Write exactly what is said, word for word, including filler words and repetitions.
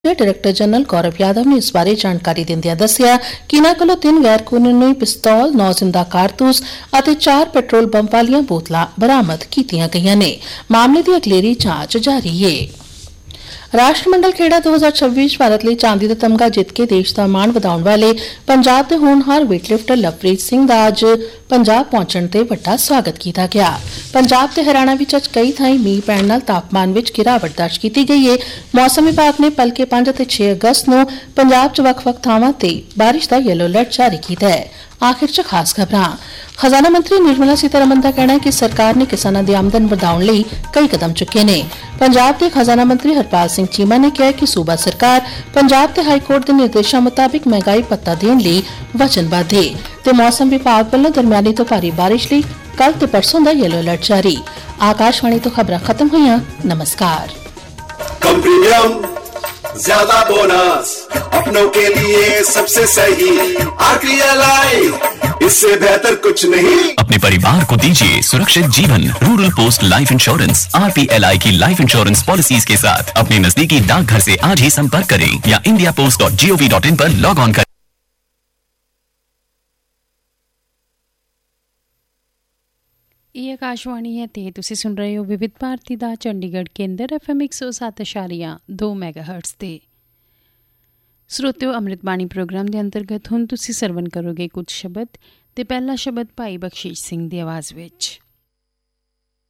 Director general Gaurav Yadav ने इस बारे जानकारी दिंदियां दस्सिया कि इन्हां कोलों तीन गैर कानूनी पिस्तौल, नौ जिंदा कारतूस ਅਤੇ चार पेट्रोल पंप वालियां बोतलां बरामद कीतियां गईयां ने। मामले दी अगलेरी जांच जारी है। राष्ट्रमंडल खेड़ा दो हज़ार छब्बीस भारत लिए चांदी का तमगा जित के देश का मान वधाउण वाले पंजाब के होनहार वेटलिफ्टर लवप्रीत सिंह का अज पंजाब पहुंचण ते वड्डा स्वागत किया गया। पंजाब ते हरियाणा विच अज कई थाई मींह पैण नाल तापमान विच गिरावट दर्ज की गई है। मौसम विभाग ने भलके पांच ते छे अगस्त नूं पंजाब च वख वख थावां ते बारिश का येलो अलर्ट जारी किया है। आखिर च खास खबरां। खजाना मंत्री निर्मला सीतारमण का कहना है कि सरकार ने किसानों की आमदन बढ़ाने लई कई कदम चुके ने। पंजाब के खजाना मंत्री हरपाल सिंह चीमा ने कहा कि सूबा सरकार पंजाब के हाईकोर्ट के निर्देशों मुताबिक महंगाई भत्ता देने लई वचनबद्ध है ते मौसम विभाग वालों दरमियानी तो भारी बारिश लई कल ते परसों का येलो अलर्ट जारी। आकाशवाणी तो खबरां खत्म हुईयां। नमस्कार। कम प्रीमियम ज्यादा बोनस अपनों के लिए सबसे सही आरपीएलआई, इससे बेहतर कुछ नहीं। अपने परिवार को दीजिए सुरक्षित जीवन। Rural post life insurance RPLI की लाइफ इंश्योरेंस पॉलिसीज के साथ अपने नजदीकी डाकघर से आज ही संपर्क करें या India post dot G O V dot in पर लॉग ऑन करें। ਇਹ ਆਕਾਸ਼ਵਾਣੀ ਹੈ ਤੇ ਤੁਸੀਂ ਸੁਣ ਰਹੇ ਹੋ ਵਿਵਿਧ ਭਾਰਤੀ ਦਾ ਚੰਡੀਗੜ੍ਹ ਕੇਂਦਰ ਐਫ ਐਮ ਇੱਕ ਸੌ ਸੱਤ ਇਸ਼ਾਰੀਆ ਦੋ ਮੈਗਾਹਰਟਜ਼ ਤੇ। ਸਰੋਤਿਓ, ਅੰਮ੍ਰਿਤ ਬਾਣੀ ਪ੍ਰੋਗਰਾਮ ਦੇ ਅੰਤਰਗਤ ਹੁਣ ਤੁਸੀਂ ਸਰਵਣ ਕਰੋਗੇ ਕੁਝ ਸ਼ਬਦ ਤੇ ਪਹਿਲਾ ਸ਼ਬਦ ਭਾਈ ਬਖਸ਼ੀਸ਼ ਸਿੰਘ ਦੀ ਆਵਾਜ਼ ਵਿੱਚ।